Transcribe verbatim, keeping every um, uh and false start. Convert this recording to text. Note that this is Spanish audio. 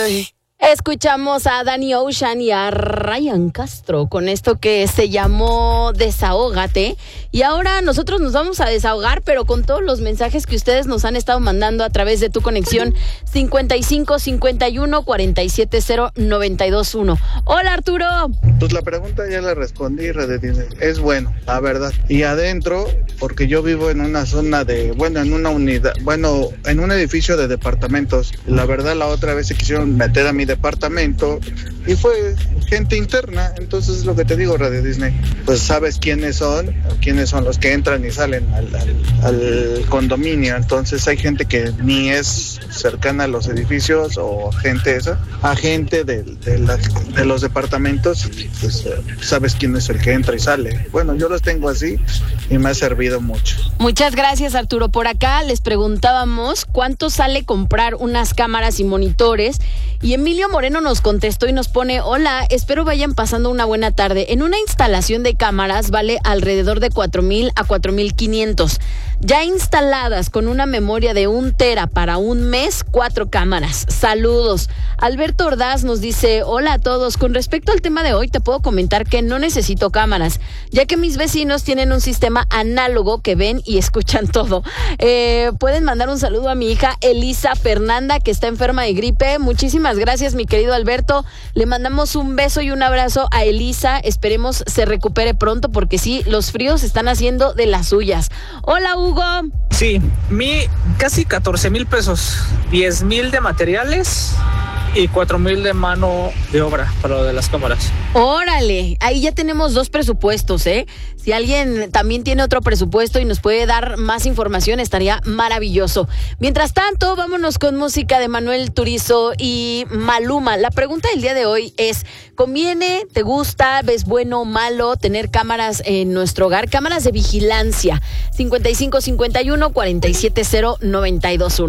Ay. Escuchamos a Danny Ocean y a Ryan Castro con esto que se llamó Desahógate. Y ahora nosotros nos vamos a desahogar, pero con todos los mensajes que ustedes nos han estado mandando a través de tu conexión cincuenta y cinco cincuenta y uno cuarenta y siete cero noventa y dos uno. Hola, Arturo. Pues la pregunta ya la respondí, Red Disney. Es bueno, la verdad. Y adentro, porque yo vivo en una zona de, bueno, en una unidad, bueno, en un edificio de departamentos. La verdad, la otra vez se quisieron meter a mi departamento y fue gente interna. Entonces, lo que te digo, Radio Disney, pues sabes quiénes son, quiénes son los que entran y salen al, al, al condominio. Entonces hay gente que ni es cercana a los edificios o gente esa, a gente de, de, la, de los departamentos, y pues eh, sabes quién es el que entra y sale. Bueno, yo los tengo así y me ha servido mucho. Muchas gracias, Arturo. Por acá les preguntábamos cuánto sale comprar unas cámaras y monitores, y Emilio Moreno nos contestó y nos pone: hola, espero vayan pasando una buena tarde. En una instalación de cámaras vale alrededor de cuatro mil a cuatro mil quinientos. Ya instaladas con una memoria de un tera para un mes, cuatro cámaras. Saludos. Alberto Ordaz nos dice: hola a todos, con respecto al tema de hoy te puedo comentar que no necesito cámaras, ya que mis vecinos tienen un sistema análogo que ven y escuchan todo. Eh, pueden mandar un saludo a mi hija Elisa Fernanda, que está enferma de gripe. Muchísimas gracias, mi querido Alberto. Le mandamos un beso y un abrazo a Elisa. Esperemos se recupere pronto, porque sí, los fríos están haciendo de las suyas. Hola, Hugo. Sí, mi casi catorce mil pesos, diez mil de materiales y cuatro mil de mano de obra para lo de las cámaras. Órale, ahí ya tenemos dos presupuestos, ¿eh? Si alguien también tiene otro presupuesto y nos puede dar más información, estaría maravilloso. Mientras tanto, vámonos con música de Manuel Turizo y Maluma. La pregunta del día de hoy es: ¿conviene, te gusta, ves bueno o malo tener cámaras en nuestro hogar? Cámaras de vigilancia. cincuenta y cinco cincuenta y uno cuarenta y siete cero noventa y dos uno.